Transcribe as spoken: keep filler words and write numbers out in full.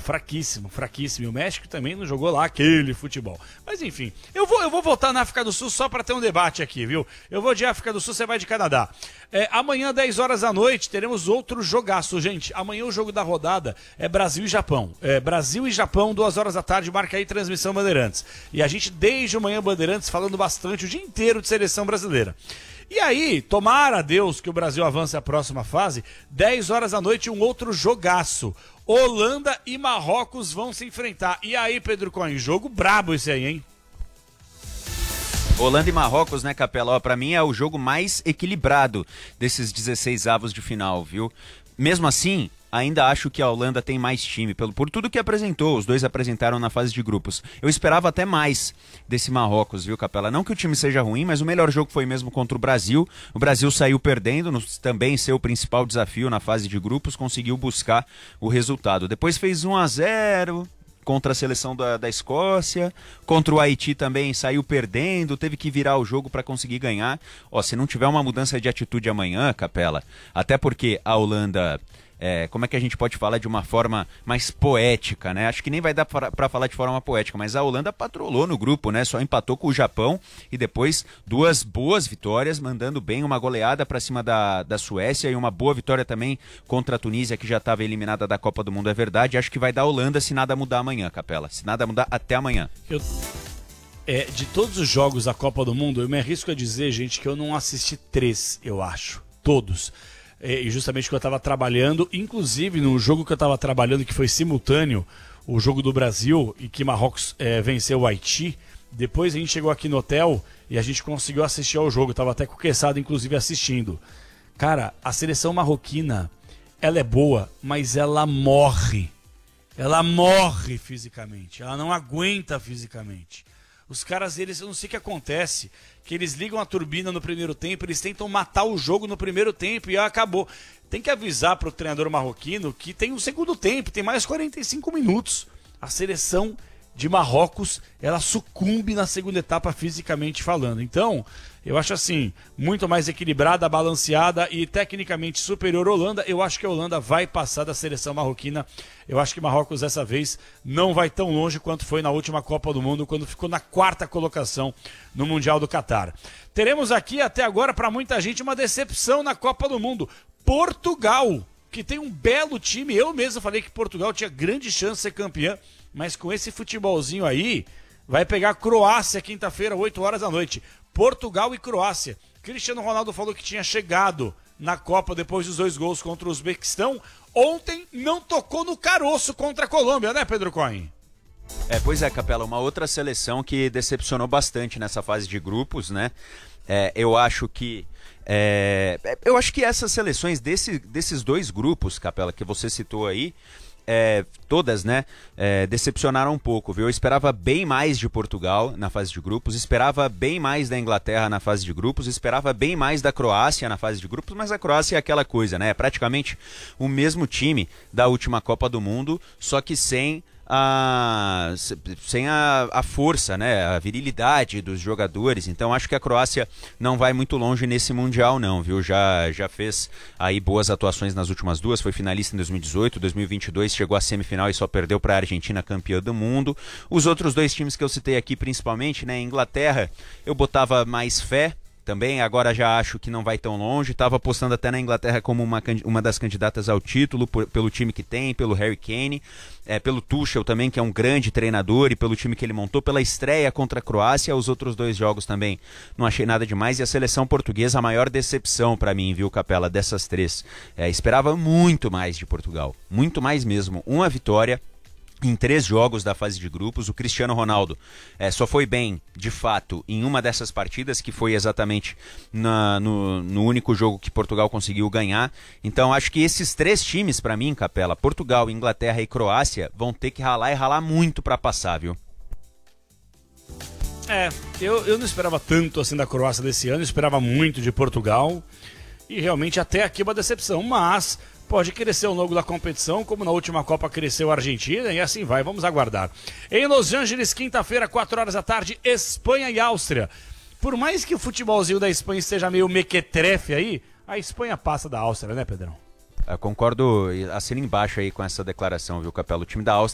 fraquíssimo, fraquíssimo. E o México também não jogou lá aquele futebol. Mas enfim, eu vou, eu vou voltar na África do Sul só para ter um debate aqui, viu? Eu vou de África do Sul, você vai de Canadá. É, amanhã, dez horas da noite, teremos outro jogaço, gente. Amanhã o jogo da rodada é Brasil e Japão. É, Brasil e Japão, duas horas da tarde, marca aí transmissão Bandeirantes. E a gente, desde o Manhã Bandeirantes, falando bastante o dia inteiro de seleção brasileira. E aí, tomara a Deus que o Brasil avance à próxima fase, dez horas da noite, um outro jogaço. Holanda e Marrocos vão se enfrentar. E aí, Pedro Cohen, jogo brabo esse aí, hein? Holanda e Marrocos, né, Capela? Ó, pra mim é o jogo mais equilibrado desses dezesseis avos de final, viu? Mesmo assim, ainda acho que a Holanda tem mais time, pelo, por tudo que apresentou, os dois apresentaram na fase de grupos. Eu esperava até mais desse Marrocos, viu, Capela? Não que o time seja ruim, mas o melhor jogo foi mesmo contra o Brasil. O Brasil saiu perdendo, no, também seu principal desafio na fase de grupos, conseguiu buscar o resultado. Depois fez um a zero... contra a seleção da, da Escócia, contra o Haiti também saiu perdendo, teve que virar o jogo para conseguir ganhar. Ó, se não tiver uma mudança de atitude amanhã, Capela, até porque a Holanda, é, como é que a gente pode falar de uma forma mais poética, né? Acho que nem vai dar para falar de forma poética, mas a Holanda patrolou no grupo, né? Só empatou com o Japão e depois duas boas vitórias, mandando bem, uma goleada para cima da, da Suécia e uma boa vitória também contra a Tunísia, que já estava eliminada da Copa do Mundo, é verdade. Acho que vai dar a Holanda se nada mudar amanhã, Capela. Se nada mudar até amanhã. Eu... É, de todos os jogos da Copa do Mundo, eu me arrisco a dizer, gente, que eu não assisti três, eu acho. Todos. E justamente que eu estava trabalhando, inclusive no jogo que eu estava trabalhando, que foi simultâneo, o jogo do Brasil, e que Marrocos é, venceu o Haiti, depois a gente chegou aqui no hotel e a gente conseguiu assistir ao jogo, estava até com o Quesada, inclusive, assistindo. Cara, a seleção marroquina, ela é boa, mas ela morre. Ela morre fisicamente, ela não aguenta fisicamente. Os caras, eles, eu não sei o que acontece, que eles ligam a turbina no primeiro tempo, eles tentam matar o jogo no primeiro tempo e acabou. Tem que avisar para o treinador marroquino que tem um segundo tempo, tem mais quarenta e cinco minutos. A seleção de Marrocos, ela sucumbe na segunda etapa fisicamente falando. Então, eu acho assim, muito mais equilibrada, balanceada e tecnicamente superior à Holanda. Eu acho que a Holanda vai passar da seleção marroquina. Eu acho que Marrocos dessa vez não vai tão longe quanto foi na última Copa do Mundo, quando ficou na quarta colocação no Mundial do Catar. Teremos aqui até agora para muita gente uma decepção na Copa do Mundo. Portugal, que tem um belo time. Eu mesmo falei que Portugal tinha grande chance de ser campeã, mas com esse futebolzinho aí, vai pegar a Croácia quinta-feira, oito horas da noite. Portugal e Croácia. Cristiano Ronaldo falou que tinha chegado na Copa depois dos dois gols contra o Uzbequistão. Ontem não tocou no caroço contra a Colômbia, né, Pedro Cohen? É, pois é, Capela, uma outra seleção que decepcionou bastante nessa fase de grupos, né? É, eu acho que é, eu acho que essas seleções desse, desses dois grupos, Capela, que você citou aí, É, todas, né, é, decepcionaram um pouco, viu? Eu esperava bem mais de Portugal na fase de grupos, esperava bem mais da Inglaterra na fase de grupos, esperava bem mais da Croácia na fase de grupos, mas a Croácia é aquela coisa, né? É praticamente o mesmo time da última Copa do Mundo, só que sem a, sem a, a força, né, a virilidade dos jogadores. Então acho que a Croácia não vai muito longe nesse Mundial não, viu? Já, já fez aí boas atuações nas últimas duas, foi finalista em dois mil e dezoito, dois mil e vinte e dois chegou à semifinal e só perdeu para a Argentina, campeã do mundo. Os outros dois times que eu citei aqui principalmente, né, Inglaterra, eu botava mais fé também, agora já acho que não vai tão longe. Estava apostando até na Inglaterra como uma, uma das candidatas ao título, por, pelo time que tem, pelo Harry Kane, é, pelo Tuchel também, que é um grande treinador, e pelo time que ele montou, pela estreia contra a Croácia. Os outros dois jogos também não achei nada demais. E a seleção portuguesa, a maior decepção para mim, viu, Capela, dessas três. É, esperava muito mais de Portugal, muito mais mesmo. Uma vitória em três jogos da fase de grupos. O Cristiano Ronaldo é, só foi bem, de fato, em uma dessas partidas, que foi exatamente na, no, no único jogo que Portugal conseguiu ganhar. Então acho que esses três times, para mim, Capela, Portugal, Inglaterra e Croácia, vão ter que ralar e ralar muito para passar, viu? É, eu, eu não esperava tanto assim da Croácia desse ano, eu esperava muito de Portugal, e realmente até aqui uma decepção, mas pode crescer ao longo da competição, como na última Copa cresceu a Argentina, e assim vai, vamos aguardar. Em Los Angeles, quinta-feira, quatro horas da tarde, Espanha e Áustria. Por mais que o futebolzinho da Espanha esteja meio mequetrefe aí, a Espanha passa da Áustria, né, Pedrão? Eu concordo, assina embaixo aí com essa declaração, viu, Capela? O time da Áustria